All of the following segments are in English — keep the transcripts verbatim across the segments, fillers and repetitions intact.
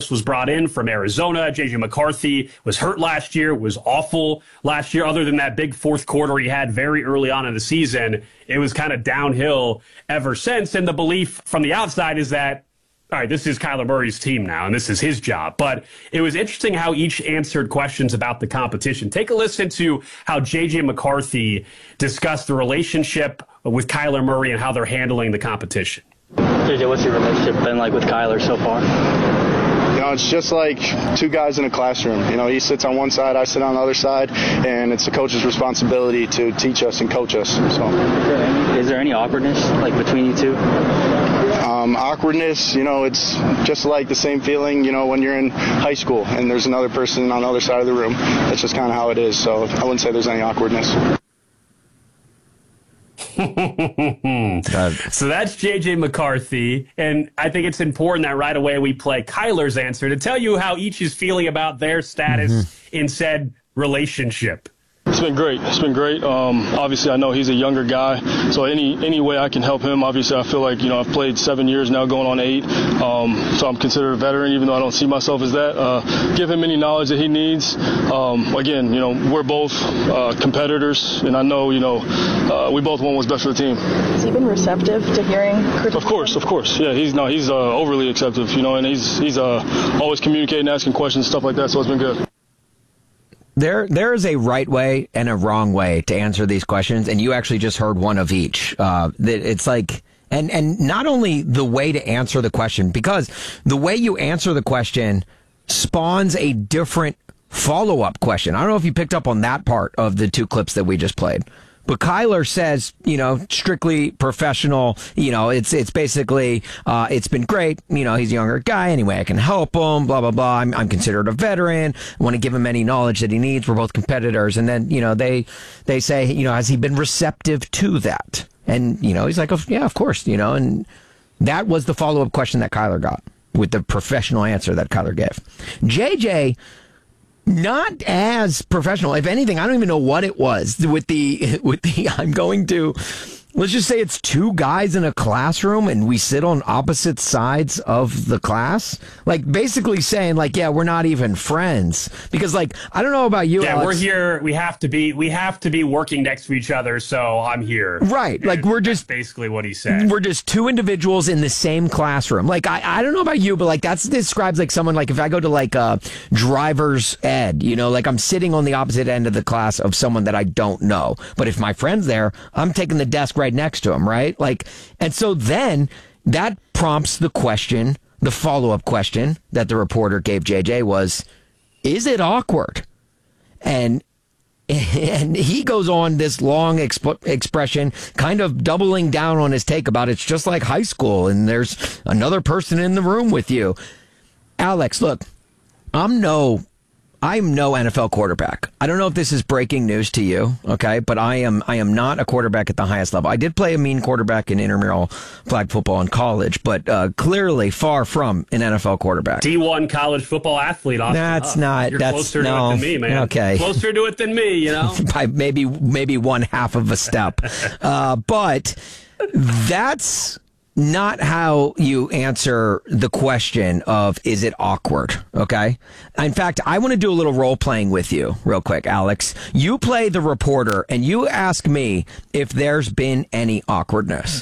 Phillips was brought in from Arizona. J J McCarthy was hurt last year, was awful last year. Other than that big fourth quarter he had very early on in the season, it was kind of downhill ever since. And the belief from the outside is that, all right, this is Kyler Murray's team now, and this is his job. But it was interesting how each answered questions about the competition. Take a listen to how J J McCarthy discussed the relationship with Kyler Murray and how they're handling the competition. J J, what's your relationship been like with Kyler so far? You know, it's just like two guys in a classroom. You know, he sits on one side, I sit on the other side, and it's the coach's responsibility to teach us and coach us. So, is there any, is there any awkwardness like between you two? Um, awkwardness, you know, it's just like the same feeling, you know, when you're in high school and there's another person on the other side of the room. That's just kind of how it is. So I wouldn't say there's any awkwardness. So that's J J McCarthy, and I think it's important that right away we play Kyler's answer to tell you how each is feeling about their status mm-hmm. in said relationship. It's been great. It's been great. Um, obviously, I know he's a younger guy, so any any way I can help him. Obviously, I feel like, you know, I've played seven years now, going on eight, um, so I'm considered a veteran, even though I don't see myself as that. Uh, give him any knowledge that he needs. Um, again, you know, we're both uh, competitors, and I know, you know, uh, we both want what's best for the team. Has he been receptive to hearing criticism? Of course, of course. Yeah, he's no, he's uh, overly acceptive, you know, and he's he's uh, always communicating, asking questions, stuff like that. So it's been good. There, there is a right way and a wrong way to answer these questions, and you actually just heard one of each. Uh, that it's like, and and not only the way to answer the question, because the way you answer the question spawns a different follow-up question. I don't know if you picked up on that part of the two clips that we just played. But Kyler says, you know, strictly professional, you know, it's it's basically, uh, it's been great. You know, he's a younger guy. Anyway, I can help him, blah, blah, blah. I'm, I'm considered a veteran. I want to give him any knowledge that he needs. We're both competitors. And then, you know, they they say, you know, has he been receptive to that? And, you know, he's like, oh, yeah, of course, you know. And that was the follow-up question that Kyler got with the professional answer that Kyler gave. J J... not as professional. If anything, I don't even know what it was with the, with the, I'm going to, let's just say it's two guys in a classroom and we sit on opposite sides of the class. Like basically saying like, yeah, we're not even friends. Because like, I don't know about you, Yeah, Alex. we're here. We have to be, we have to be working next to each other. So I'm here. Right. Like we're just That's basically what he said. We're just two individuals in the same classroom. Like, I, I don't know about you, but like that's describes like someone, like if I go to like a driver's ed, you know, like I'm sitting on the opposite end of the class of someone that I don't know. But if my friend's there, I'm taking the desk right next to him, right? Like, and so then that prompts the question, the follow-up question that the reporter gave J J was, is it awkward? And and he goes on this long exp- expression, kind of doubling down on his take about it's just like high school and there's another person in the room with you. Alex, look, I'm no I'm no N F L quarterback. I don't know if this is breaking news to you, okay? But I am I am not a quarterback at the highest level. I did play a mean quarterback in intramural flag football in college, but uh, clearly far from an N F L quarterback. D one college football athlete. Austin That's Huff. not. You're that's closer no, to it than me, man. Okay, closer to it than me, you know. By maybe maybe one half of a step, uh, but that's not how you answer the question of, is it awkward? Okay. In fact, I want to do a little role playing with you real quick, Alex. You play the reporter and you ask me if there's been any awkwardness.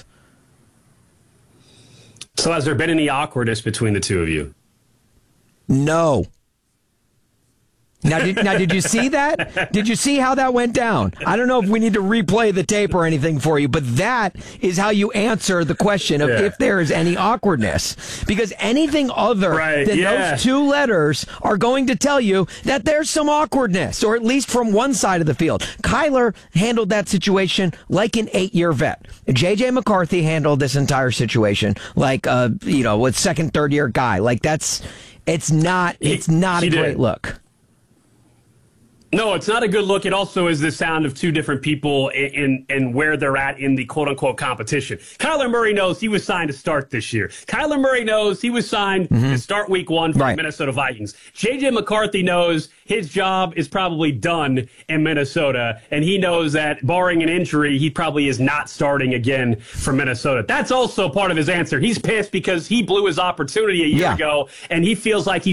So has there been any awkwardness between the two of you? No. Now did, now, did you see that? Did you see how that went down? I don't know if we need to replay the tape or anything for you, but that is how you answer the question of yeah. if there is any awkwardness. Because anything other right, than yeah. those two letters are going to tell you that there's some awkwardness, or at least from one side of the field. Kyler handled that situation like an eight-year vet. J J McCarthy handled this entire situation like a, you know, a second, third-year guy. Like that's, it's not, it's not he, a he great did. look. No, it's not a good look. It also is the sound of two different people in, in, in where they're at in the quote-unquote competition. Kyler Murray knows he was signed to start this year. Kyler Murray knows he was signed mm-hmm. to start week one for right. the Minnesota Vikings. J J McCarthy knows his job is probably done in Minnesota, and he knows that barring an injury, he probably is not starting again for Minnesota. That's also part of his answer. He's pissed because he blew his opportunity a year yeah. ago, and he feels like he